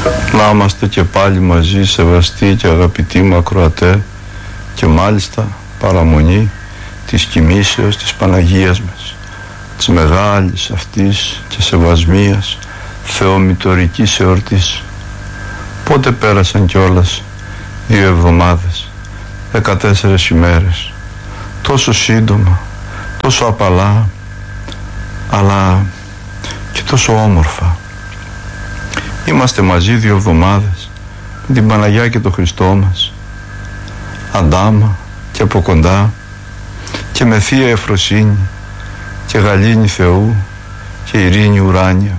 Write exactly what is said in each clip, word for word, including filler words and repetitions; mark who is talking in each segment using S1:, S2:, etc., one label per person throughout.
S1: Να είμαστε και πάλι μαζί, σεβαστοί και αγαπητοί μου ακροατέ, και μάλιστα παραμονή της κοιμήσεως της Παναγίας μας, της μεγάλης αυτής και σεβασμίας θεομητορικής εορτής. Πότε πέρασαν κιόλας δύο εβδομάδες, δεκατέσσερες ημέρες, τόσο σύντομα, τόσο απαλά, αλλά και τόσο όμορφα. Είμαστε μαζί δύο εβδομάδες με την Παναγιά και τον Χριστό μας, αντάμα και από κοντά, και με θεία ευφροσύνη και γαλήνη Θεού και ειρήνη ουράνια.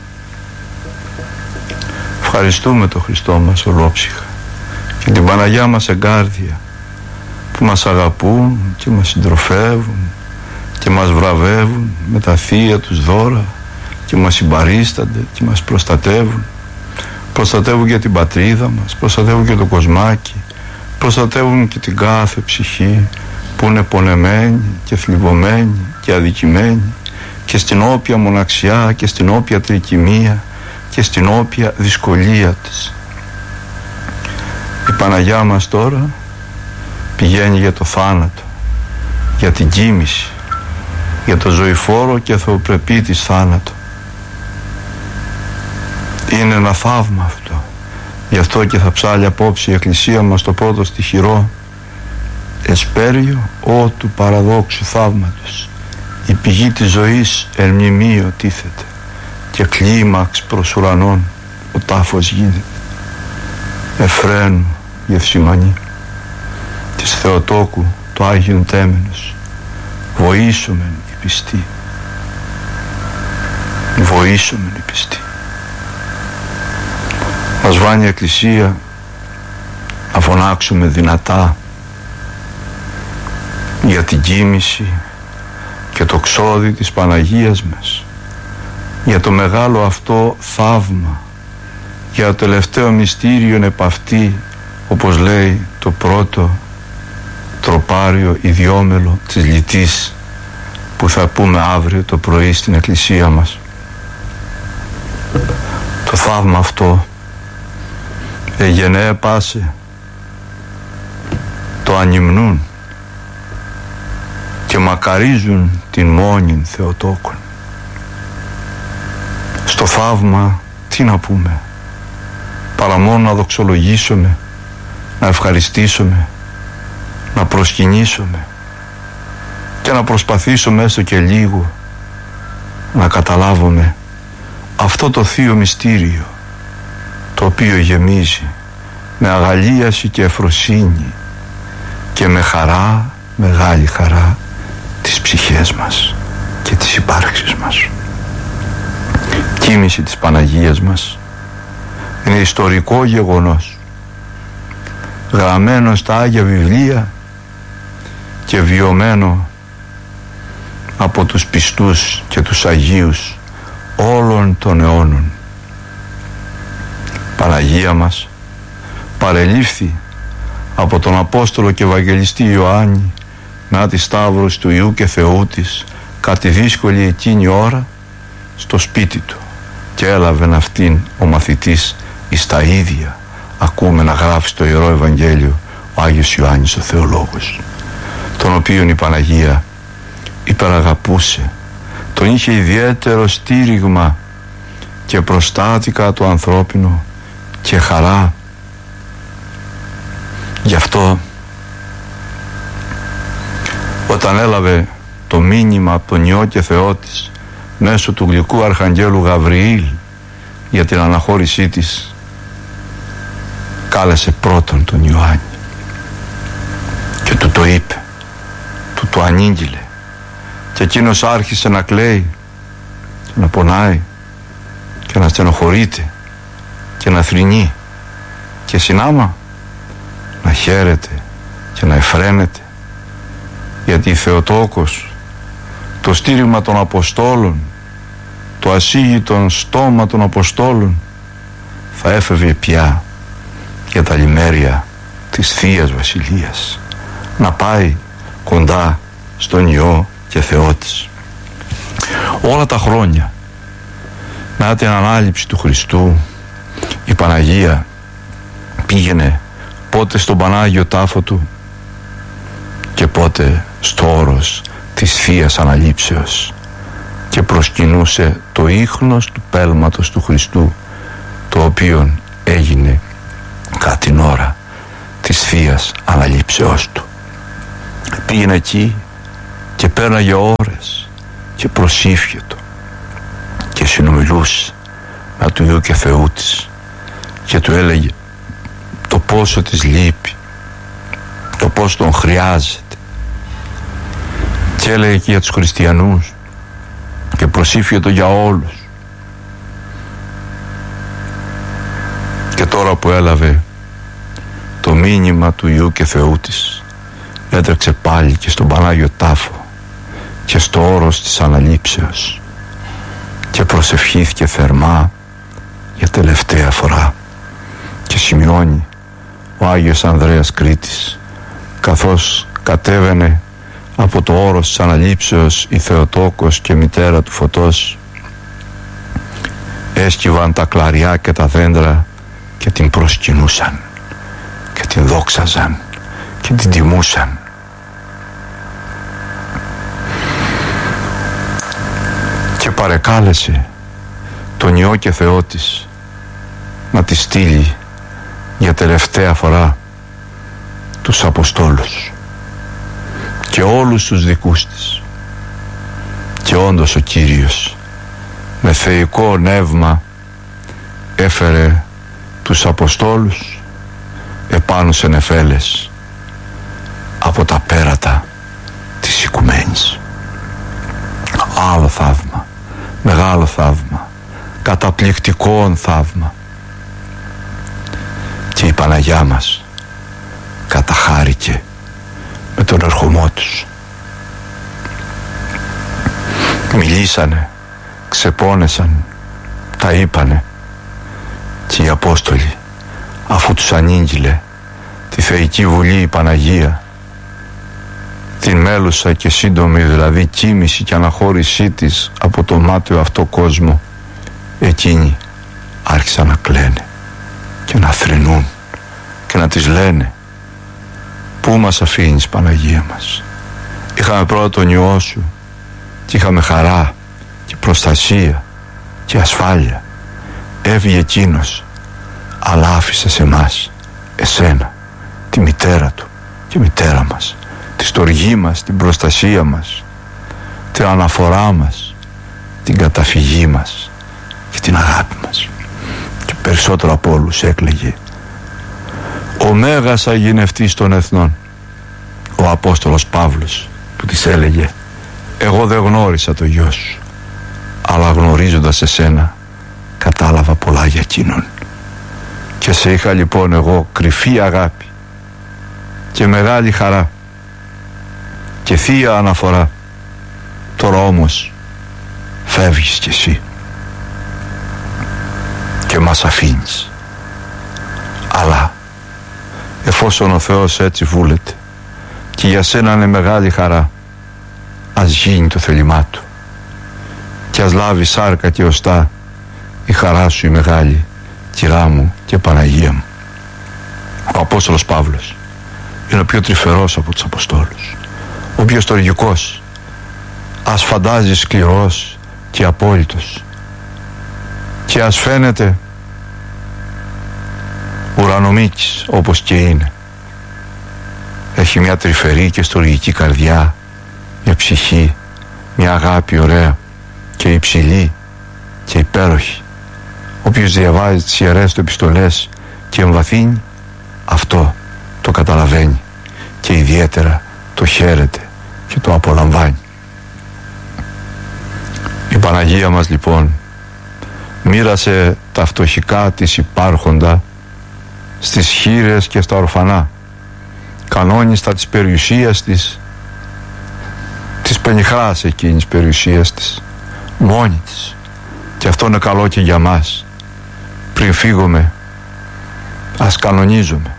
S1: Ευχαριστούμε τον Χριστό μας ολόψυχα και την Παναγιά μας εγκάρδια, που μας αγαπούν και μας συντροφεύουν και μας βραβεύουν με τα θεία τους δώρα και μας συμπαρίστανται και μας προστατεύουν. Προστατεύουν και την πατρίδα μας, προστατεύουν και το κοσμάκι, προστατεύουν και την κάθε ψυχή που είναι πονεμένη και θλιβωμένη και αδικημένη, και στην όποια μοναξιά και στην όποια τρικυμία και στην όποια δυσκολία της. Η Παναγιά μας τώρα πηγαίνει για το θάνατο, για την κοίμηση, για το ζωηφόρο και θεοπρεπή της θάνατο. Είναι ένα θαύμα αυτό. Γι' αυτό και θα ψάλει απόψε η Εκκλησία μας το πρώτο στιχηρό: εσπέριο ό του παραδόξου θαύματος, η πηγή της ζωής εν μνημείο τίθεται, και κλίμαξ προς ουρανών ο τάφος γίνεται. Εφραίνου Γευθσιμανή, της Θεοτόκου το Άγιον Τέμενος, βοήσομεν η πιστή, βοήσομεν η πιστή. Μας βάνει η Εκκλησία να φωνάξουμε δυνατά για την κοίμηση και το ξόδι της Παναγίας μας, για το μεγάλο αυτό θαύμα, για το τελευταίο μυστήριο επ' αυτή, όπως λέει το πρώτο τροπάριο ιδιόμελο της Λυτής, που θα πούμε αύριο το πρωί στην Εκκλησία μας. Το θαύμα αυτό εγενναίε πάσε το ανυμνούν και μακαρίζουν την μόνην Θεοτόκον. Στο θαύμα τι να πούμε, παρά μόνο να δοξολογήσουμε, να ευχαριστήσουμε, να προσκυνήσουμε και να προσπαθήσουμε έστω και λίγο να καταλάβουμε αυτό το θείο μυστήριο, το οποίο γεμίζει με αγαλίαση και ευφροσύνη και με χαρά, μεγάλη χαρά, τις ψυχές μας και τις υπάρξεις μας. Κοίμηση της Παναγίας μας είναι ιστορικό γεγονός, γραμμένο στα Άγια Βιβλία και βιωμένο από τους πιστούς και τους Αγίους όλων των αιώνων. Παναγία μας παρελήφθη από τον Απόστολο και Ευαγγελιστή Ιωάννη μετά τη σταύρωση του Υιού και Θεού της κατά τη δύσκολη εκείνη ώρα στο σπίτι του, και έλαβεν αυτήν ο μαθητής εις τα ίδια ακούμε να γράφει στο Ιερό Ευαγγέλιο ο Άγιος Ιωάννης ο Θεολόγος, τον οποίον η Παναγία υπεραγαπούσε, τον είχε ιδιαίτερο στήριγμα και προστάτηκα το ανθρώπινο και χαρά. Γι' αυτό όταν έλαβε το μήνυμα από τον Υιό και Θεό της μέσω του γλυκού Αρχαγγέλου Γαβριήλ για την αναχώρησή της, κάλεσε πρώτον τον Ιωάννη και του το είπε, του το ανήγγειλε, και εκείνος άρχισε να κλαίει και να πονάει και να στενοχωρείται και να θρηνεί, και συνάμα να χαίρεται και να εφραίνεται, γιατί η Θεοτόκος, το στήριγμα των Αποστόλων, το ασίγητον στόμα των Αποστόλων, θα έφευγε πια για τα λιμέρια της Θείας Βασιλείας, να πάει κοντά στον Υιό και Θεό της. Όλα τα χρόνια μετά την ανάληψη του Χριστού, η Παναγία πήγαινε πότε στον Πανάγιο τάφο του και πότε στο όρος της Θείας Αναλήψεως και προσκυνούσε το ίχνος του πέλματος του Χριστού, το οποίο έγινε κατά την ώρα της Θείας Αναλήψεως του. Πήγαινε εκεί και πέρναγε ώρες και προσήφιετο και συνομιλούσε με του Υιού και Θεού της και του έλεγε το πόσο της λείπει, το πόσο τον χρειάζεται, και έλεγε και για τους χριστιανούς και προσήφιετο για όλους. Και τώρα που έλαβε το μήνυμα του Υιού και Θεού της, έτρεξε πάλι και στον Πανάγιο τάφο και στο όρος της Αναλήψεως και προσευχήθηκε θερμά για τελευταία φορά. Και σημειώνει ο Άγιος Ανδρέας Κρήτης, καθώς κατέβαινε από το όρος της Αναλήψεως η Θεοτόκος και μητέρα του Φωτός, έσκυβαν τα κλαριά και τα δέντρα και την προσκυνούσαν και την δόξαζαν και την τιμούσαν. Και παρεκάλεσε τον Υιό και Θεό της να τη στείλει για τελευταία φορά τους Αποστόλους και όλους τους δικούς της. Και όντως ο Κύριος με θεϊκό νεύμα έφερε τους Αποστόλους επάνω σε νεφέλες από τα πέρατα της Οικουμένης. Άλλο θαύμα, μεγάλο θαύμα, καταπληκτικό θαύμα. Και η Παναγιά μας καταχάρηκε με τον ερχομό τους. Μιλήσανε, ξεπώνεσαν, τα είπανε, και οι Απόστολοι, αφού τους ανήγγειλε τη Θεϊκή Βουλή η Παναγία, την μέλουσα και σύντομη δηλαδή κοίμηση και αναχώρησή της από το μάταιο αυτό κόσμο, εκείνοι άρχισαν να κλαίνε και να θρηνούν και να τις λένε, πού μας αφήνεις Παναγία μας? Είχαμε πρώτα τον Υιό σου και είχαμε χαρά και προστασία και ασφάλεια. Έβγε εκείνος, αλλά άφησε σε εμάς, εσένα, τη μητέρα του και μητέρα μας, τη στοργή μας, την προστασία μας, την αναφορά μας, την καταφυγή μας και την αγάπη μας. Και περισσότερο από όλους έκλαιγε ο Μέγας Αγινευτής των Εθνών, ο Απόστολος Παύλος, που της έλεγε, εγώ δεν γνώρισα το γιο σου, αλλά γνωρίζοντας εσένα κατάλαβα πολλά για εκείνον, και σε είχα λοιπόν εγώ κρυφή αγάπη και μεγάλη χαρά και θεία αναφορά. Τώρα όμως φεύγεις κι εσύ και μας αφήνεις, αλλά εφόσον ο Θεός έτσι βούλεται και για σένα είναι μεγάλη χαρά, ας γίνει το θέλημά του και ας λάβει σάρκα και οστά η χαρά σου η μεγάλη, κυρά μου και Παναγία μου. Ο Απόστολος Παύλος είναι ο πιο τρυφερός από τους Αποστόλους, ο πιο στοργικός, ας φαντάζει σκληρός και απόλυτος, και ας φαίνεται ουρανομίκης όπως και είναι. Έχει μια τρυφερή και στοργική καρδιά, μια ψυχή, μια αγάπη ωραία και υψηλή και υπέροχη. Όποιος διαβάζει τις Ιερές του επιστολές και εμβαθύνει, αυτό το καταλαβαίνει και ιδιαίτερα το χαίρεται και το απολαμβάνει. Η Παναγία μας λοιπόν μοίρασε τα φτωχικά της υπάρχοντα στις χήρες και στα ορφανά, κανόνιστα της περιουσίας της, της πενιχράς εκείνης περιουσίας της, μόνη της. Και αυτό είναι καλό και για μας. Πριν φύγουμε, ας κανονίζουμε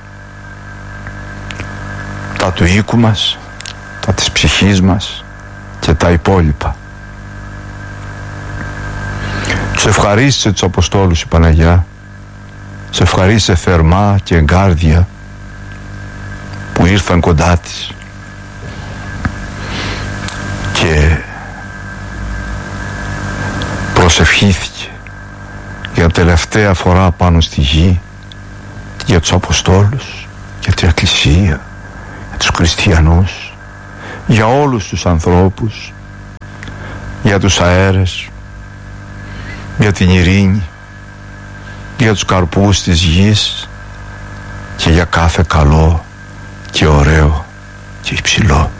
S1: τα του οίκου μας, τα της ψυχής μας και τα υπόλοιπα. Τους ευχαρίστησε τους Αποστόλους η Παναγιά σε ευχαρίστησε θερμά και εγκάρδια που ήρθαν κοντά της και προσευχήθηκε για τελευταία φορά πάνω στη γη για τους Αποστόλους, για την Εκκλησία, για τους χριστιανούς, για όλους τους ανθρώπους, για τους αέρες, για την ειρήνη, για τους καρπούς της γης και για κάθε καλό και ωραίο και υψηλό.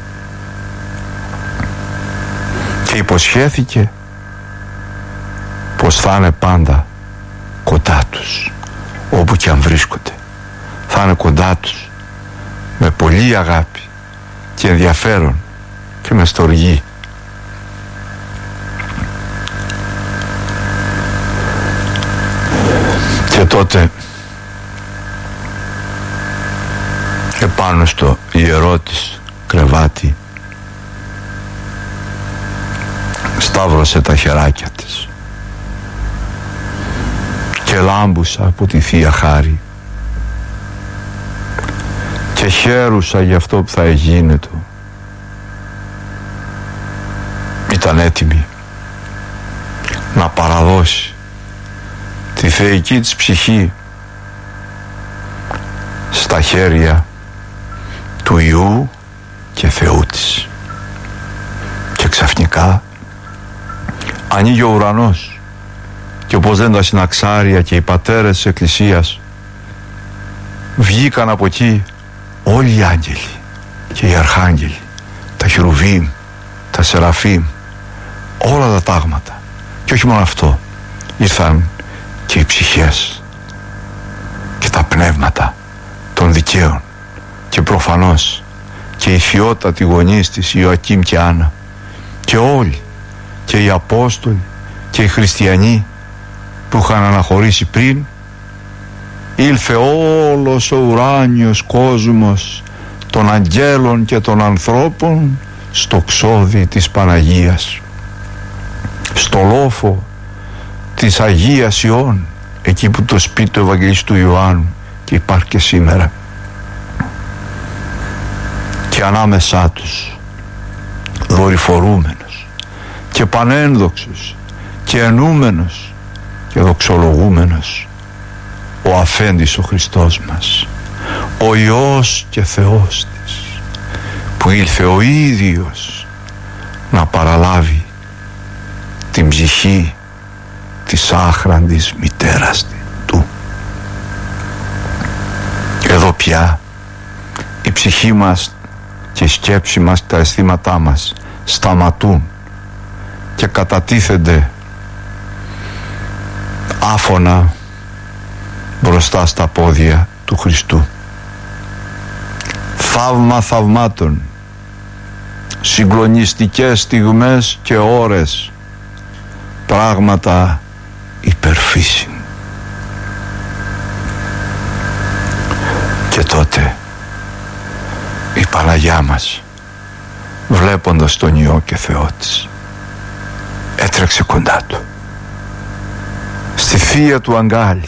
S1: Και υποσχέθηκε πως θα είναι πάντα κοντά τους όπου και αν βρίσκονται. Θα είναι κοντά τους με πολλή αγάπη και ενδιαφέρον και με στοργή. Και τότε επάνω στο ιερό της κρεβάτι σταύρωσε τα χεράκια της και λάμπουσα από τη Θεία Χάρη και χαίρουσα για αυτό που θα εγίνετο. Ήταν έτοιμη να παραδώσει τη θεϊκή της ψυχή στα χέρια του Υιού και Θεού της. Και ξαφνικά ανοίγει ο ουρανός και όπως δεν τα συναξάρια και οι πατέρες της Εκκλησίας, βγήκαν από εκεί όλοι οι άγγελοι και οι αρχάγγελοι, τα χερουβίμ, τα σεραφίμ, όλα τα τάγματα. Και όχι μόνο αυτό, ήρθαν και οι ψυχές και τα πνεύματα των δικαίων και προφανώς και οι φιότατοι γονείς της Ιωακήμ και Άννα και όλοι και οι Απόστολοι και οι χριστιανοί που είχαν αναχωρήσει πριν. Ήλθε όλος ο ουράνιος κόσμος των αγγέλων και των ανθρώπων στο ξόδι της Παναγίας, στο λόφο της Αγίας Ιών, εκεί που το σπίτι του Ευαγγελιστού Ιωάννου και υπάρχει και σήμερα. Και ανάμεσά τους δορυφορούμενος και πανένδοξος και ενούμενος και δοξολογούμενος ο αφέντης ο Χριστός μας, ο Υιός και Θεός της, που ήλθε ο ίδιος να παραλάβει την ψυχή της άχραντης μητέρας του. Εδώ πια η ψυχή μας και η σκέψη μας, τα αισθήματά μας σταματούν και κατατίθενται άφωνα μπροστά στα πόδια του Χριστού. Θαύμα θαυμάτων, συγκλονιστικές στιγμές και ώρες, πράγματα υπερφύσιν. Και τότε η Παναγιά μας, βλέποντας τον Υιό και Θεό της, έτρεξε κοντά του στη θεία του αγκάλι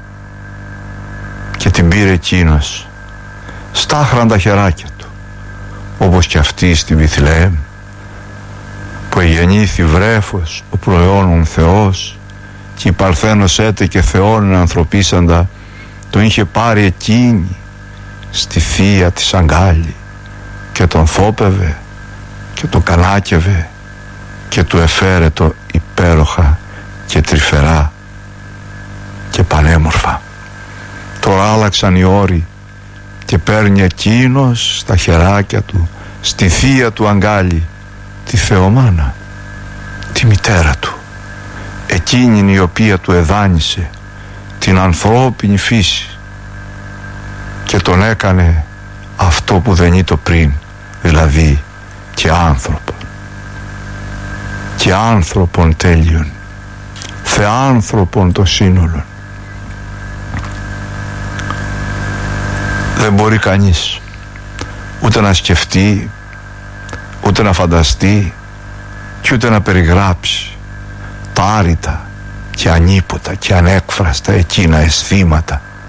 S1: και την πήρε εκείνος στα άχραντα χεράκια του, όπως και αυτή στη Βιθλεέμ που εγεννήθη βρέφος ο προαιώνων Θεός και η Παρθένος έτε και Θεόν ανθρωπίσαντα, τον είχε πάρει εκείνη στη θεία της αγκάλι και τον θόπευε και τον κανάκευε και του εφέρε το υπέροχα και τρυφερά και πανέμορφα. Τώρα άλλαξαν οι όροι και παίρνει εκείνος στα χεράκια του, στη θεία του αγκάλι, τη Θεομάνα, τη μητέρα του, εκείνη η οποία του εδάνησε την ανθρώπινη φύση και τον έκανε αυτό που δεν ήταν πριν, δηλαδή και άνθρωπον, και άνθρωπον τέλειον, θεάνθρωπον το σύνολον. Δεν μπορεί κανείς ούτε να σκεφτεί, ούτε να φανταστεί και ούτε να περιγράψει τα άρρητα και ανίποτα και ανέκφραστα εκείνα αισθήματα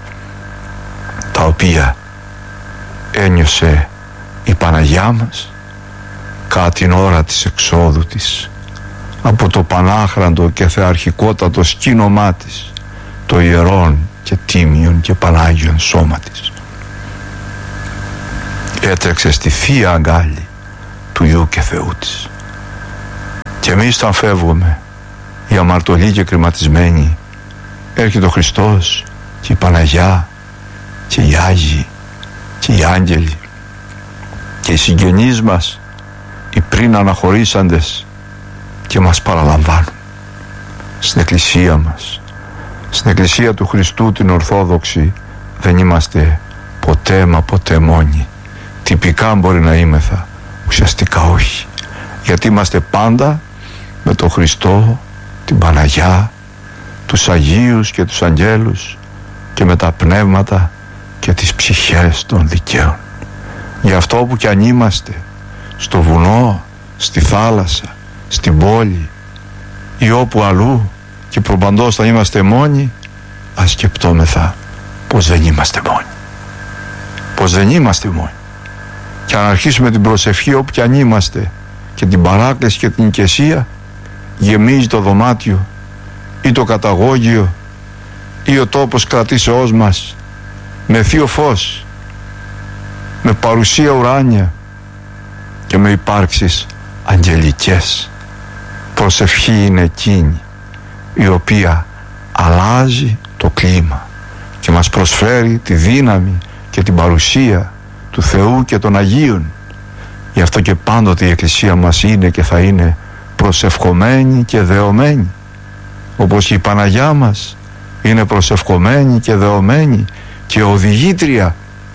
S1: τα οποία ένιωσε η Παναγιά μας κατά την ώρα της εξόδου της από το πανάχραντο και θεαρχικότατο σκήνωμά της, το ιερόν και τίμιον και Πανάγιον σώμα της. Έτρεξε στη Θεία Αγκάλη του Υιού και Θεού της. Και εμείς όταν φεύγουμε, οι αμαρτωλοί και κρηματισμένοι, έρχεται ο Χριστός και η Παναγιά και οι Άγιοι και οι Άγγελοι και οι συγγενείς μας, οι πριν αναχωρήσαντες, και μας παραλαμβάνουν στην εκκλησία μας. Στην εκκλησία του Χριστού την Ορθόδοξη δεν είμαστε ποτέ μα ποτέ μόνοι. Τυπικά μπορεί να είμεθα, ουσιαστικά όχι, γιατί είμαστε πάντα με τον Χριστό, την Παναγιά, τους Αγίους και τους Αγγέλους και με τα πνεύματα και τις ψυχές των δικαίων. Γι' αυτό που κι αν είμαστε στο βουνό, στη θάλασσα, στην πόλη ή όπου αλλού και προπαντός θα είμαστε μόνοι, ας σκεπτόμεθα πως δεν είμαστε μόνοι. Πως δεν είμαστε μόνοι. Και αν αρχίσουμε την προσευχή όπου κι αν είμαστε και την παράκληση και την οικεσία, γεμίζει το δωμάτιο ή το καταγόγιο ή ο τόπος κρατήσεώς μας με θείο φως, με παρουσία ουράνια και με υπάρξεις αγγελικές. Προσευχή είναι εκείνη η οποία αλλάζει το κλίμα και μας προσφέρει τη δύναμη και την παρουσία του Θεού και των Αγίων. Γι' αυτό και πάντοτε η Εκκλησία μας είναι και θα είναι προσευχομένη και δεωμένη, όπως η Παναγιά μας είναι προσευχομένη και δεωμένη και οδηγήτρια.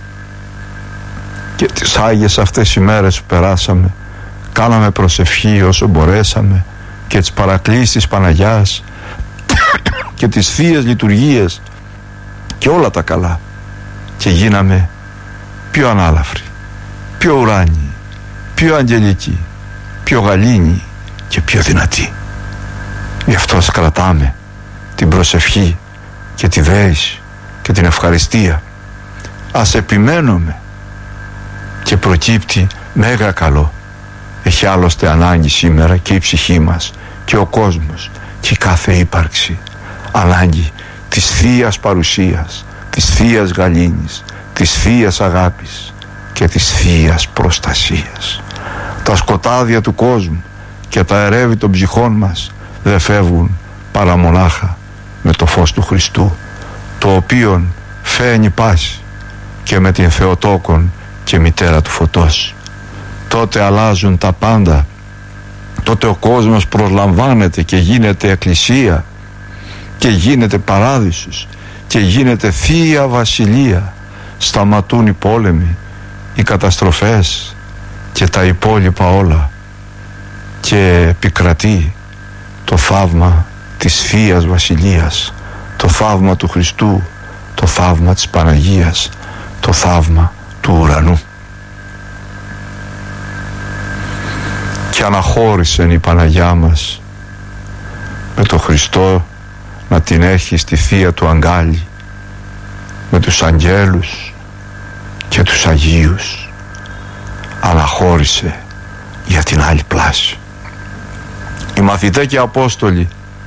S1: Και τις Άγιες αυτές οι μέρες που περάσαμε κάναμε προσευχή όσο μπορέσαμε και τις παρακλήσεις της Παναγιάς και τις θείες λειτουργίες και όλα τα καλά, και γίναμε πιο ανάλαφροι, πιο ουράνιοι, πιο αγγελικοί, πιο γαλήνοι και πιο δυνατοί. Γι' αυτό κρατάμε την προσευχή και τη δέηση και την ευχαριστία. Ας επιμένουμε και προκύπτει μέγα καλό. Έχει άλλωστε ανάγκη σήμερα και η ψυχή μας και ο κόσμος και η κάθε ύπαρξη ανάγκη της Θείας παρουσίας, της Θείας γαλήνης, της Θείας αγάπης και της Θείας προστασίας. Τα σκοτάδια του κόσμου και τα ερεύη των ψυχών μας δεν φεύγουν παρά μονάχα με το φως του Χριστού, το οποίον φαίνει πάση και με την Θεοτόκον και μητέρα του φωτός. Τότε αλλάζουν τα πάντα. Τότε ο κόσμος προσλαμβάνεται και γίνεται εκκλησία και γίνεται παράδεισος και γίνεται Θεία Βασιλεία. Σταματούν οι πόλεμοι, οι καταστροφές και τα υπόλοιπα όλα και επικρατεί το θαύμα της Θείας Βασιλείας, το θαύμα του Χριστού, το θαύμα της Παναγίας, το θαύμα του ουρανού. Και αναχώρησε η Παναγιά μας με το Χριστό να την έχει στη Θεία του Αγκάλη, με τους αγγέλους και τους Αγίους. Αναχώρησε για την άλλη πλάση. Οι μαθητές και οι Απόστολοι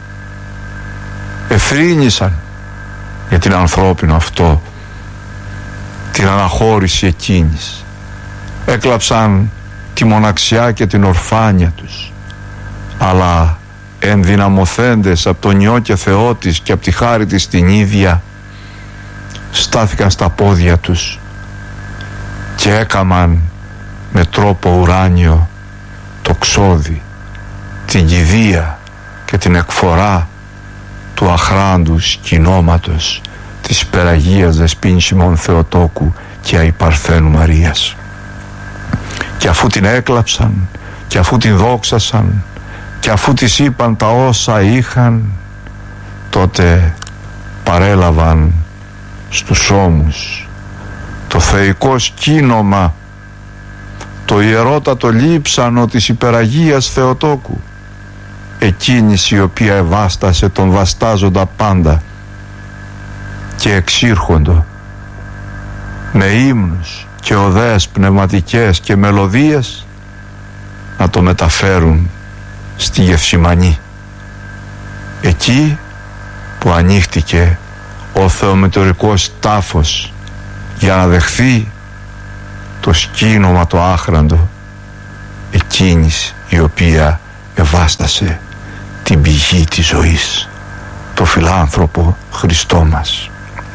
S1: εθρήνησαν για την ανθρώπινο αυτό, την αναχώρηση εκείνης. Έκλαψαν τη μοναξιά και την ορφάνια τους, αλλά ενδυναμωθέντες από τον Υιό και Θεό της και από τη χάρη της την ίδια, στάθηκαν στα πόδια τους και έκαμαν με τρόπο ουράνιο το ξόδι, την κηδεία και την εκφορά του αχράντου σκηνώματος της υπεραγίας Δεσποίνης ημών Θεοτόκου και αϊπαρθένου Μαρίας. Και αφού την έκλαψαν και αφού την δόξασαν και αφού της είπαν τα όσα είχαν, τότε παρέλαβαν στους ώμους το θεϊκό σκήνομα, το ιερότατο λείψανο της υπεραγίας Θεοτόκου, εκείνης η οποία ευάστασε τον βαστάζοντα πάντα και εξήρχοντο με ύμνους και οδές πνευματικές και μελωδίες να το μεταφέρουν στη Γεφσιμανή, εκεί που ανοίχτηκε ο θεομετωρικός τάφος για να δεχθεί το σκήνομα το άχραντο εκείνης η οποία ευάστασε την πηγή της ζωής, το φιλάνθρωπο Χριστό μας.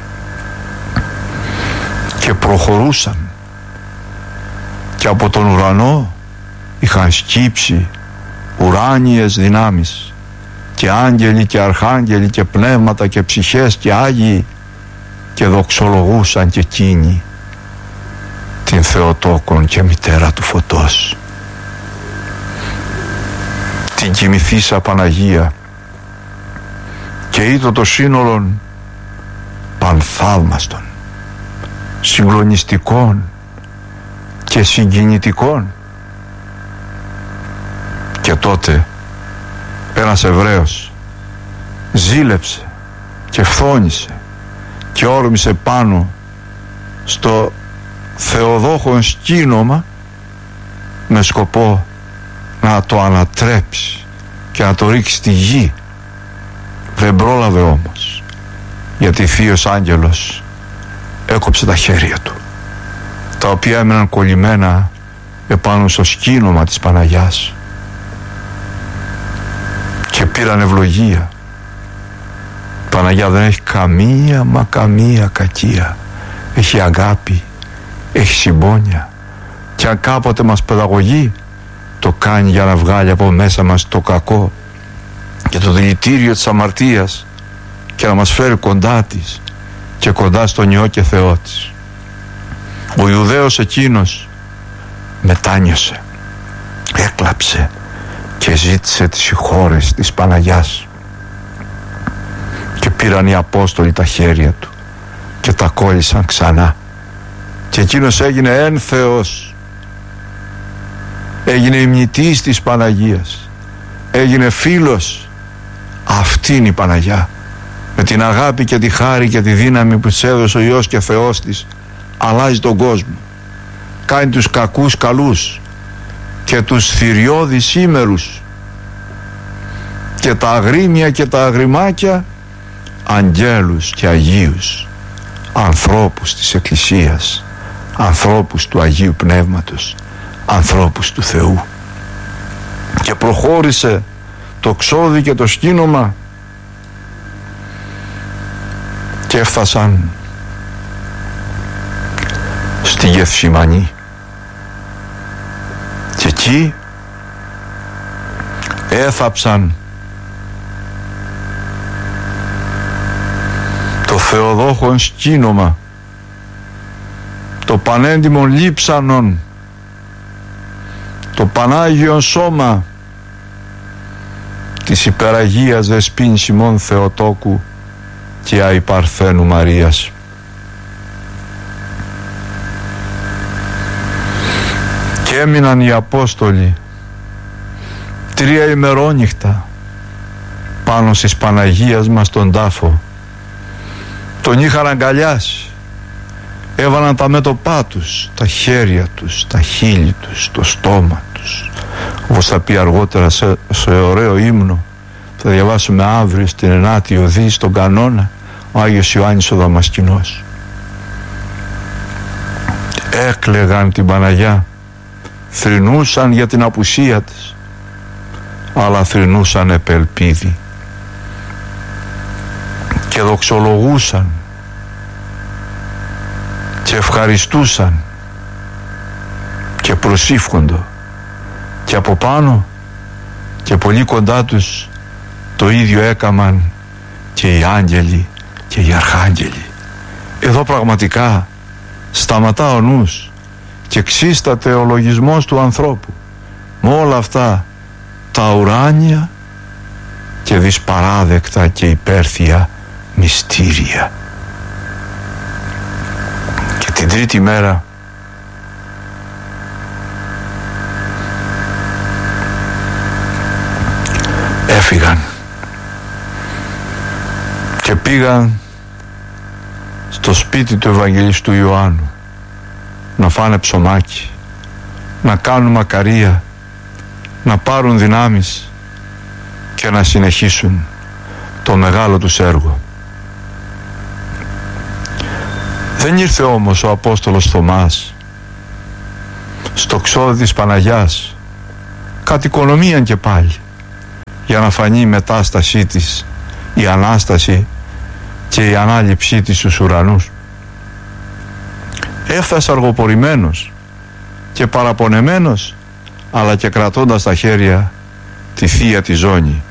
S1: Και προχωρούσαν και από τον ουρανό είχαν σκύψει ουράνιες δυνάμεις και άγγελοι και αρχάγγελοι και πνεύματα και ψυχές και άγιοι και δοξολογούσαν και εκείνοι την Θεοτόκον και μητέρα του φωτός, την κοιμηθήσα Παναγία, και είδω το σύνολον πανθαύμαστον, συγκλονιστικών και συγκινητικών. Και τότε ένας Εβραίος ζήλεψε και φθόνησε και όρμησε πάνω στο θεοδόχον σκήνομα με σκοπό να το ανατρέψει και να το ρίξει στη γη. Δεν πρόλαβε όμως, γιατί θείος άγγελος έκοψε τα χέρια του, τα οποία έμεναν κολλημένα επάνω στο σκήνομα της Παναγιάς, και πήραν ευλογία. Η Παναγιά δεν έχει καμία μα καμία κακία, έχει αγάπη, έχει συμπόνια, και αν κάποτε μας παιδαγωγεί, το κάνει για να βγάλει από μέσα μας το κακό και το δηλητήριο της αμαρτίας και να μας φέρει κοντά της και κοντά στον Υιό και Θεό της. Ο Ιουδαίος εκείνος μετάνιωσε, έκλαψε και ζήτησε τις συγχώρες της Παναγιάς, και πήραν οι Απόστολοι τα χέρια του και τα κόλλησαν ξανά, και εκείνος έγινε εν Θεός, έγινε ημνητής της Παναγίας, έγινε φίλος. Αυτή είναι η Παναγιά, με την αγάπη και τη χάρη και τη δύναμη που της έδωσε ο Υιός και Θεός της, αλλάζει τον κόσμο, κάνει τους κακούς καλούς και τους θηριώδεις σήμερους και τα αγρίμια και τα αγριμάκια αγγέλους και αγίους, ανθρώπους της Εκκλησίας, ανθρώπους του Αγίου Πνεύματος, ανθρώπους του Θεού. Και προχώρησε το ξόδι και το σκήνομα και έφτασαν στη Γεθσιμανή, και εκεί έθαψαν το θεοδόχον σκήνομα, το πανέντιμον λείψανον, το Πανάγιον σώμα της υπεραγίας Δεσποίνης ημών Θεοτόκου και Αϊ Παρθένου Μαρίας. Και έμειναν οι Απόστολοι τρία ημερόνυχτα πάνω στις Παναγίας μας τον τάφο. Τον είχαν αγκαλιάσει, έβαλαν τα μέτωπά τους, τα χέρια τους, τα χείλη τους, το στόμα τους, όπως θα πει αργότερα σε, σε ωραίο ύμνο θα διαβάσουμε αύριο στην ενάτη οδή στον κανόνα, ο Άγιος Ιωάννης ο Δαμασκηνός. Έκλαιγαν την Παναγιά, θρηνούσαν για την απουσία της, αλλά θρηνούσαν επελπίδι και δοξολογούσαν και ευχαριστούσαν και προσήφκοντο, και από πάνω και πολύ κοντά τους το ίδιο έκαμαν και οι άγγελοι και οι αρχάγγελοι. Εδώ πραγματικά σταματά ο νους και ξύσταται ο λογισμός του ανθρώπου με όλα αυτά τα ουράνια και δυσπαράδεκτα και υπέρθεια μυστήρια. Και την τρίτη μέρα έφυγαν και πήγαν στο σπίτι του Ευαγγελιστού Ιωάννου, να φάνε ψωμάκι, να κάνουν μακαρία, να πάρουν δυνάμεις και να συνεχίσουν το μεγάλο τους έργο. Δεν ήρθε όμως ο Απόστολος Θωμάς στο ξόδι της Παναγιάς κατ' οικονομίαν και πάλι, για να φανεί η μετάστασή της, η Ανάσταση και η ανάληψή της στους ουρανούς. Έφτασε αργοπορημένος και παραπονεμένος, αλλά και κρατώντας στα χέρια τη θεία τη ζώνη.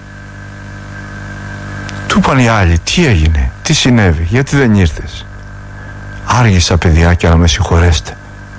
S1: Του είπαν οι άλλοι, τι έγινε, τι συνέβη, γιατί δεν ήρθες? Άργησα, παιδιάκια, να με συγχωρέσετε.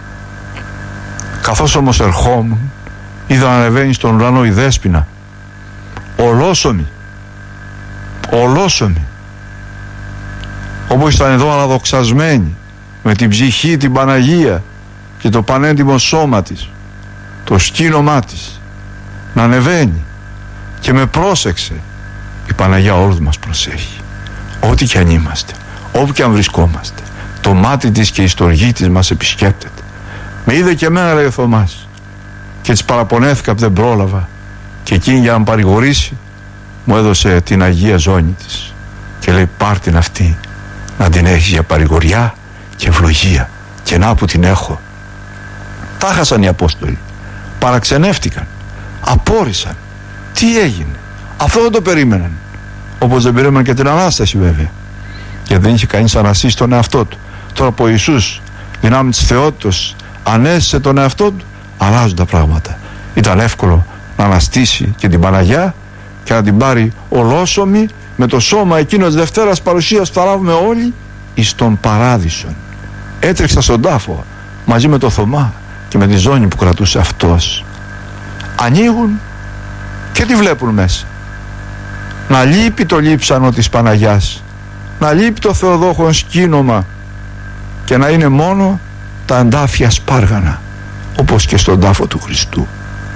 S1: Καθώς όμως ερχόμουν, είδα να ανεβαίνει στον ουρανό η Δέσποινα, ολόσωμη, ολόσωμη, όπως ήταν εδώ αναδοξασμένη, με την ψυχή την Παναγία και το πανέντιμο σώμα της, το σκήνομά της, να ανεβαίνει, και με πρόσεξε. Η Παναγία όλους μας προσέχει, ό,τι κι αν είμαστε, όπου κι αν βρισκόμαστε. Το μάτι της και η στοργή της μας επισκέπτεται. Με είδε και εμένα, λέει ο Θωμάς, και της παραπονέθηκα που δεν πρόλαβα, και εκείνη για να με παρηγορήσει μου έδωσε την Αγία Ζώνη της και λέει, πάρ' την αυτή να την έχεις για παρηγοριά και ευλογία. Και να που την έχω. Τα χάσαν οι Απόστολοι, παραξενεύτηκαν, απόρρισαν. Τι έγινε? Αυτό δεν το περίμεναν, όπως δεν περίμεναν και την Ανάσταση, βέβαια, γιατί δεν είχε κανείς αναστήσει τον εαυτό του. Τώρα που ο Ιησούς δυνάμει της θεότητος ανέστησε τον εαυτό του, αλλάζουν τα πράγματα. Ήταν εύκολο να αναστήσει και την Παναγιά και να την πάρει ολόσωμη, με το σώμα εκείνο της Δευτέρας Παρουσίας που θα λάβουμε όλοι εις τον Παράδεισον. Έτρεξα στον τάφο μαζί με το Θωμά και με τη ζώνη που κρατούσε αυτός. Ανοίγουν και τι βλέπουν μέσα? Να λείπει το λείψανο της Παναγιάς, να λείπει το Θεοδόχον σκήνομα και να είναι μόνο τα αντάφια σπάργανα, όπως και στον τάφο του Χριστού.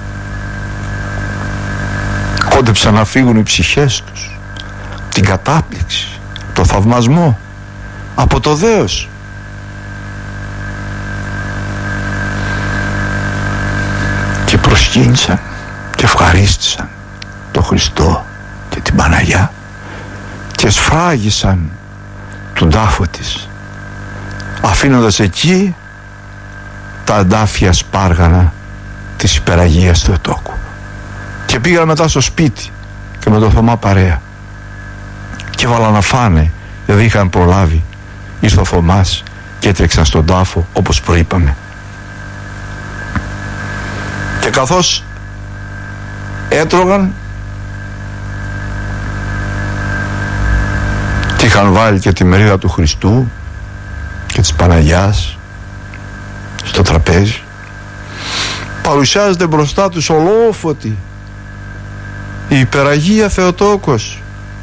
S1: Κόντεψαν να φύγουν οι ψυχές τους, την κατάπληξη, το θαυμασμό, από το δέος. Και προσκύνησαν και ευχαρίστησαν τον Χριστό και την Παναγιά και σφράγισαν τον τάφο της, αφήνοντας εκεί τα αντάφια σπάργανα της υπεραγίας Θεοτόκου. Και πήγαν μετά στο σπίτι και με το Θωμά παρέα και βάλαν να φάνε, γιατί είχαν προλάβει. Ήρθε ο Θωμάς και έτρεξαν στον τάφο, όπως προείπαμε. Και καθώς έτρωγαν και είχαν βάλει και τη μερίδα του Χριστού και της Παναγιάς στο τραπέζι, παρουσιάζεται μπροστά τους ολόφωτη η υπεραγία Θεοτόκος.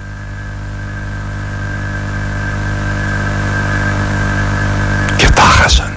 S1: Και τα χάσαν.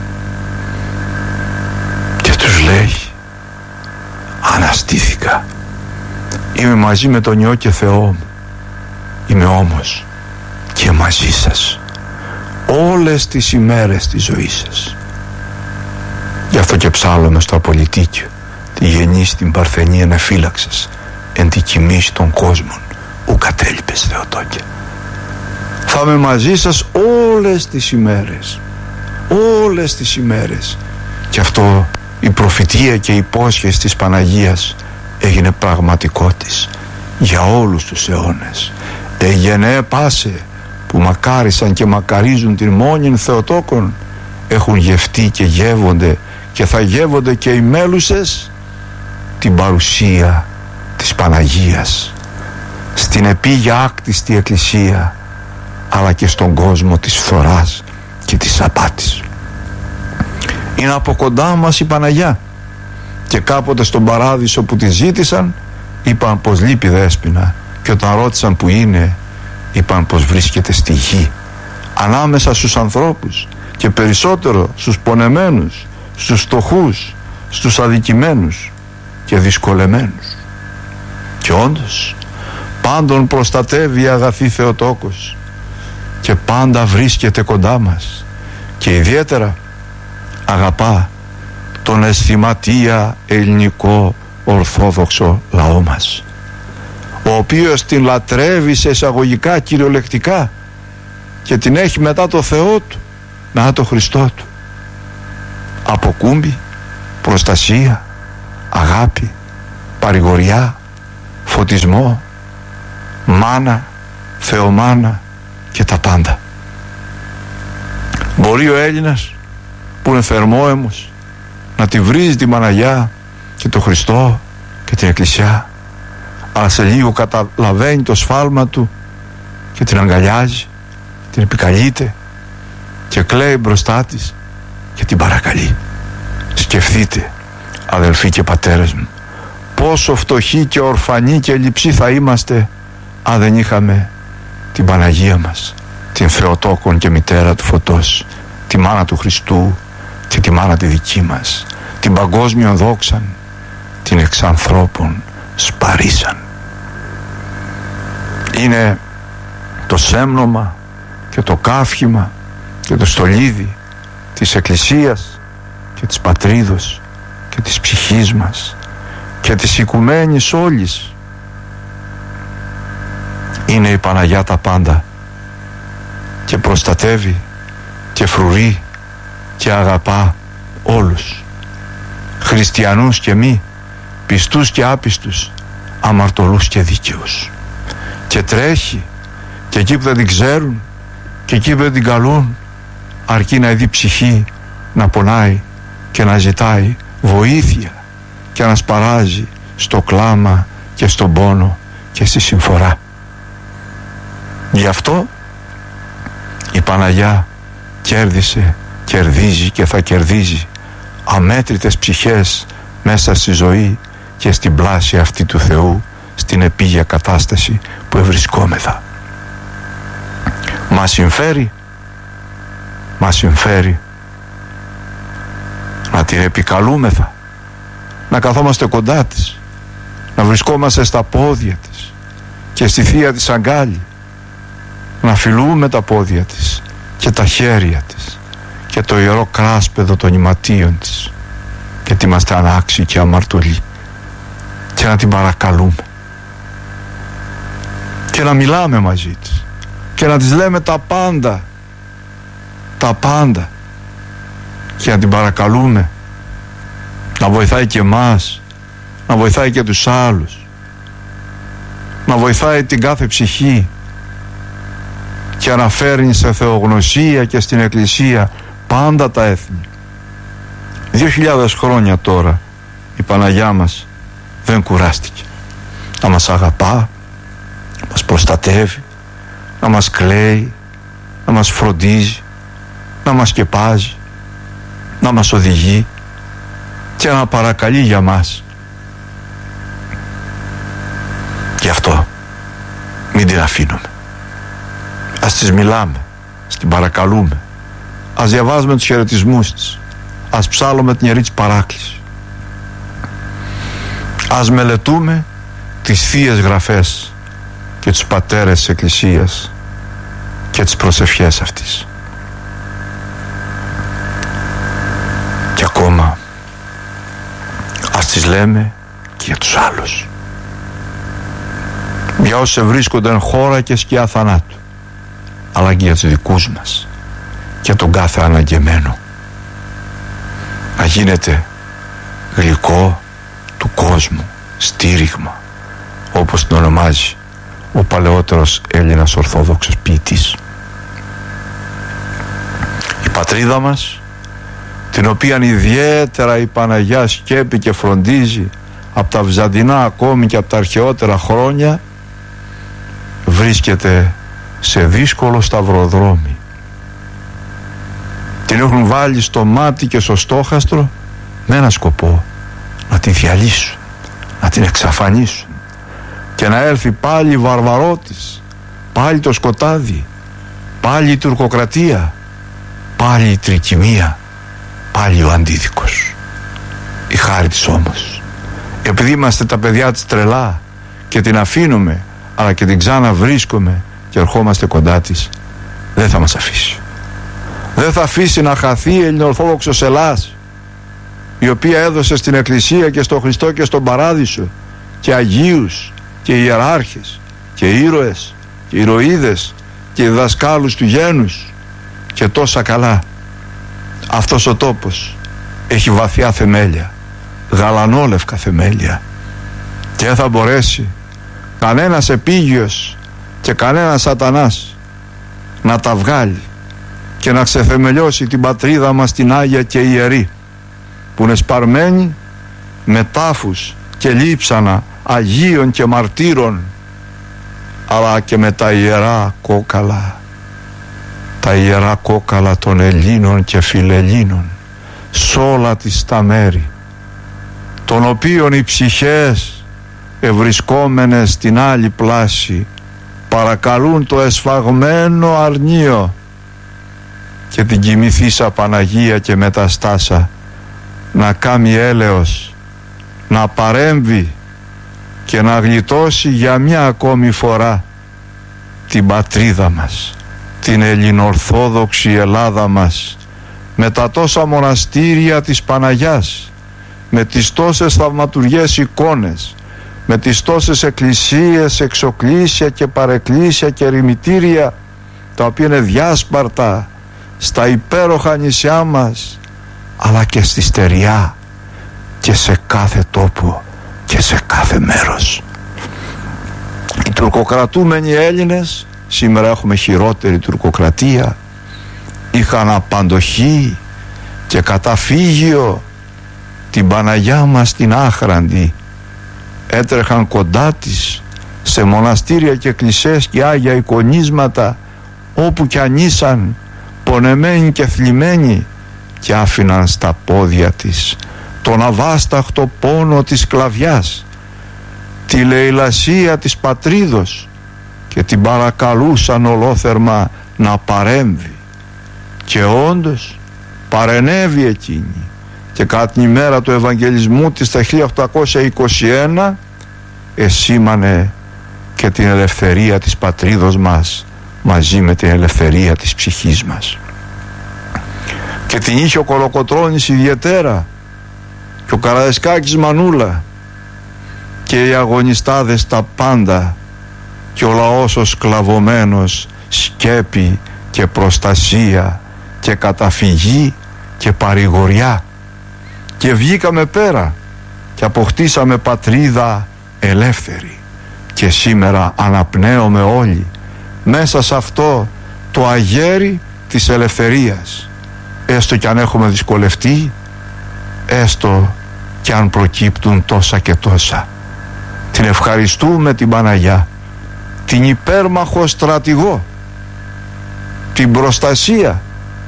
S1: Και τους λέει, αναστήθηκα, είμαι μαζί με τον Υιό και Θεό μου, είμαι όμως και μαζί σας όλες τις ημέρες της ζωής σας. Γι' αυτό και ψάλλομαι στο Απολυτίκιο, τη γεννής την Παρθενία να φύλαξες εν τη κοιμής των κόσμων ου κατέλειπες Θεοτόκε. Θα είμαι μαζί σας όλες τις ημέρες, όλες τις ημέρες. Και αυτό, η προφητεία και η υπόσχεση της Παναγίας έγινε πραγματικό της για όλους τους αιώνες. Εγενέ πάσε που μακάρισαν και μακαρίζουν την μόνην Θεοτόκον, έχουν γευτεί και γεύονται και θα γεύονται και οι μέλουσες την παρουσία της Παναγίας στην επίγεια άκτιστη εκκλησία, αλλά και στον κόσμο της φθοράς και της απάτης. Είναι από κοντά μας η Παναγιά και κάποτε στον Παράδεισο που τη ζήτησαν είπαν πως λείπει Δέσποινα, και όταν ρώτησαν που είναι είπαν πως βρίσκεται στη γη, ανάμεσα στους ανθρώπους και περισσότερο στους πονεμένους, στους φτωχούς, στους αδικημένους και δυσκολεμένους. Και όντως πάντων προστατεύει η αγαθή Θεοτόκος και πάντα βρίσκεται κοντά μας, και ιδιαίτερα αγαπά τον αισθηματία ελληνικό ορθόδοξο λαό μας, ο οποίος την λατρεύει σε εισαγωγικά κυριολεκτικά και την έχει μετά το Θεό του, μετά το Χριστό του. Αποκούμπη, προστασία, αγάπη, παρηγοριά, φωτισμό, μάνα, θεομάνα και τα πάντα. Μπορεί ο Έλληνας που είναι θερμόαιμος να τη βρίζει τη Παναγιά και το Χριστό και την Εκκλησιά, αλλά σε λίγο καταλαβαίνει το σφάλμα του και την αγκαλιάζει, την επικαλείται και κλαίει μπροστά της και την παρακαλεί. Σκεφτείτε, αδελφοί και πατέρες μου, πόσο φτωχοί και ορφανοί και λειψοί θα είμαστε αν δεν είχαμε την Παναγία μας, την Θεοτόκον και μητέρα του φωτός, τη μάνα του Χριστού και τη μάνα τη δική μας, την παγκόσμιον δόξαν, την εξ ανθρώπων σπαρίσαν. Είναι το σέμνομα και το καύχημα και το στολίδι της Εκκλησίας και της πατρίδος και της ψυχής μας και της οικουμένης όλης. Είναι η Παναγιά τα πάντα και προστατεύει και φρουρεί και αγαπά όλους, χριστιανούς και μη, πιστούς και άπιστους, αμαρτωλούς και δίκαιους, και τρέχει και εκεί που δεν την ξέρουν και εκεί που δεν την καλούν, αρκεί να δει ψυχή να πονάει και να ζητάει βοήθεια και να σπαράζει στο κλάμα και στον πόνο και στη συμφορά. Γι' αυτό η Παναγιά κέρδισε, κερδίζει και θα κερδίζει αμέτρητες ψυχές μέσα στη ζωή και στην πλάση αυτή του Θεού, στην επίγεια κατάσταση που ευρισκόμεθα. Μας συμφέρει, μας συμφέρει να την επικαλούμεθα, να καθόμαστε κοντά της, να βρισκόμαστε στα πόδια της και στη θεία της αγκάλη, να φιλούμε τα πόδια της και τα χέρια της και το ιερό κράσπεδο των ηματίων της, γιατί είμαστε ανάξιοι και αμαρτωλοί, και να την παρακαλούμε και να μιλάμε μαζί της και να της λέμε τα πάντα, τα πάντα, και να την παρακαλούμε να βοηθάει και εμάς, να βοηθάει και τους άλλους, να βοηθάει την κάθε ψυχή και να φέρνει σε θεογνωσία και στην Εκκλησία πάντα τα έθνη. Δύο χιλιάδες χρόνια τώρα η Παναγιά μας δεν κουράστηκε να μας αγαπά, να μας προστατεύει, να μας κλαίει, να μας φροντίζει, να μας σκεπάζει, να μας οδηγεί και να παρακαλεί για μας. Γι' αυτό μην την αφήνουμε. Ας της μιλάμε, ας την παρακαλούμε, ας διαβάζουμε τους χαιρετισμούς της, ας ψάλλουμε την ιερή της παράκληση, ας μελετούμε τις θείες γραφές και τους πατέρες της Εκκλησίας και τις προσευχές αυτής. Και ακόμα ας τις λέμε και για τους άλλους, για όσοι βρίσκονται εν χώρα και σκιά θανάτου, αλλά και για τους δικούς μας και τον κάθε αναγκεμένο, να γίνεται γλυκό του κόσμου στήριγμα, όπως τον ονομάζει ο παλαιότερος Έλληνας Ορθόδοξος ποιητής. Η πατρίδα μας, την οποία ιδιαίτερα η Παναγιά σκέπει και φροντίζει από τα βυζαντινά ακόμη και από τα αρχαιότερα χρόνια, βρίσκεται σε δύσκολο σταυροδρόμι. Την έχουν βάλει στο μάτι και στο στόχαστρο με ένα σκοπό: να την διαλύσουν, να την εξαφανίσουν και να έρθει πάλι η βαρβαρότης, πάλι το σκοτάδι, πάλι η τουρκοκρατία, πάλι η τρικυμία, πάλι ο αντίδικος. Η χάρη της όμως, επειδή είμαστε τα παιδιά της τρελά και την αφήνουμε, αλλά και την ξαναβρίσκουμε και ερχόμαστε κοντά της, δεν θα μας αφήσει. Δεν δεν θα αφήσει να χαθεί η Ελληνοορθόδοξος Ελλάς, η οποία έδωσε στην Εκκλησία και στον Χριστό και στον Παράδεισο και Αγίους και ιεράρχες και ήρωες και ηρωίδες και δασκάλους του γένους και τόσα καλά. Αυτός ο τόπος έχει βαθιά θεμέλια, γαλανόλευκα θεμέλια, και δεν θα μπορέσει κανένας επίγειος και κανένας σατανάς να τα βγάλει και να ξεθεμελιώσει την πατρίδα μας την Άγια και Ιερή, που είναι σπαρμένη με τάφους και λείψανα Αγίων και Μαρτύρων, αλλά και με τα ιερά κόκαλα, τα ιερά κόκαλα των Ελλήνων και Φιλελλήνων σ' όλα τις τα μέρη, των οποίων οι ψυχές ευρισκόμενες στην άλλη πλάση παρακαλούν το εσφαγμένο αρνείο και την κοιμηθήσα Παναγία και μεταστάσα να κάμει έλεος, να παρέμβει και να γλιτώσει για μια ακόμη φορά την πατρίδα μας, την ελληνοορθόδοξη Ελλάδα μας, με τα τόσα μοναστήρια της Παναγιάς, με τις τόσες θαυματουργές εικόνες, με τις τόσες εκκλησίες, εξοκλήσια και παρεκκλήσια και ερημητήρια, τα οποία είναι διάσπαρτα στα υπέροχα νησιά μας, αλλά και στη στεριά και σε κάθε τόπο και σε κάθε μέρος. Οι τουρκοκρατούμενοι Έλληνες, σήμερα έχουμε χειρότερη τουρκοκρατία, είχαν απαντοχή και καταφύγιο την Παναγιά μας την άχραντη, έτρεχαν κοντά της σε μοναστήρια και εκκλησίες και άγια εικονίσματα, όπου κι αν ήσαν πονεμένοι και θλιμμένοι, και άφηναν στα πόδια της τον αβάσταχτο πόνο της σκλαβιάς, τη λαιλασία της πατρίδος, και την παρακαλούσαν ολόθερμα να παρέμβει. Και όντως παρενέβη εκείνη, και κατά την ημέρα του Ευαγγελισμού της το χίλια οκτακόσια είκοσι ένα εσήμανε και την ελευθερία της πατρίδος μας μαζί με την ελευθερία της ψυχής μας. Και την είχε ο Κολοκοτρώνης ιδιαίτερα, και ο Καραδεσκάκης Μανούλα, και οι αγωνιστάδες τα πάντα, και ο λαός ο σκλαβωμένος σκέπη και προστασία και καταφυγή και παρηγοριά. Και βγήκαμε πέρα και αποκτήσαμε πατρίδα ελεύθερη, και σήμερα αναπνέουμε όλοι μέσα σε αυτό το αγέρι της ελευθερίας, έστω κι αν έχουμε δυσκολευτεί, έστω κι αν προκύπτουν τόσα και τόσα. Την ευχαριστούμε την Παναγιά, την υπέρμαχο στρατηγό, την προστασία,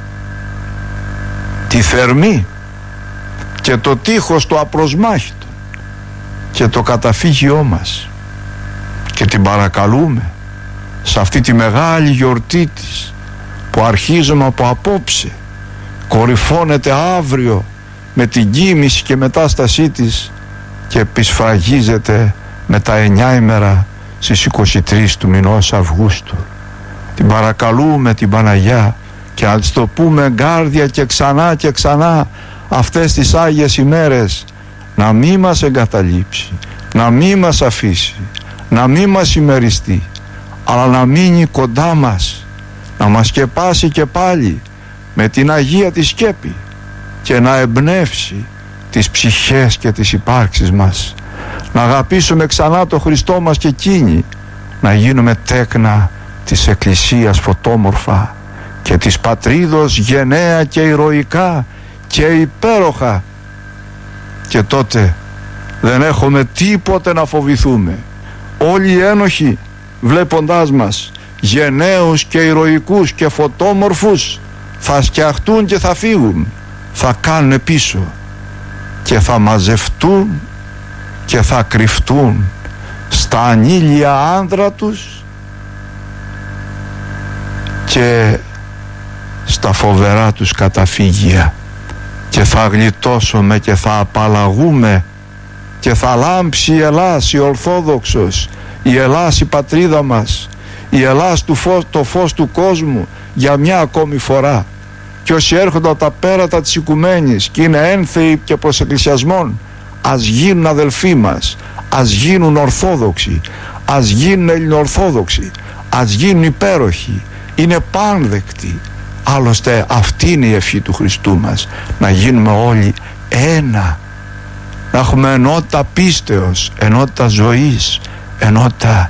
S1: τη θερμή και το τείχος το απροσμάχητο και το καταφύγιό μας, και την παρακαλούμε σε αυτή τη μεγάλη γιορτή της, που αρχίζουμε από απόψε, κορυφώνεται αύριο με την κοίμηση και μετάστασή της, και επισφραγίζεται με τα εννιά ημέρα στις είκοσι τρεις του μηνός Αυγούστου. Την παρακαλούμε την Παναγιά, και να της το πούμε εγκάρδια και ξανά και ξανά αυτές τις Άγιες ημέρες, να μη μας εγκαταλείψει, να μη μας αφήσει, να μη μας ημεριστεί, αλλά να μείνει κοντά μας, να μας σκεπάσει και πάλι με την Αγία της σκέπη, και να εμπνεύσει τις ψυχές και τις υπάρξεις μας, να αγαπήσουμε ξανά το Χριστό μας, και εκείνοι να γίνουμε τέκνα της Εκκλησίας φωτόμορφα και της πατρίδος γενναία και ηρωικά και υπέροχα. Και τότε δεν έχουμε τίποτε να φοβηθούμε. Όλοι οι ένοχοι, βλέποντάς μας γενναίους και ηρωικούς και φωτόμορφους, θα σκιαχτούν και θα φύγουν, θα κάνουν πίσω και θα μαζευτούν και θα κρυφτούν στα ανήλια άνδρα τους και στα φοβερά τους καταφύγια, και θα γλιτώσουμε και θα απαλλαγούμε, και θα λάμψει η Ελλάς, η Ορθόδοξος, η Ελλάς η πατρίδα μας, η Ελλάς του φως, το φως του κόσμου, για μια ακόμη φορά, και όσοι έρχονται από τα πέρατα της οικουμένης και είναι ένθεοι και προς εκκλησιασμόν, ας γίνουν αδελφοί μας, ας γίνουν ορθόδοξοι, ας γίνουν ελληνοορθόδοξοι, ας γίνουν υπέροχοι, είναι πάνδεκτοι. Άλλωστε αυτή είναι η ευχή του Χριστού μας, να γίνουμε όλοι ένα, να έχουμε ενότητα πίστεως, ενότητα ζωής, ενότητα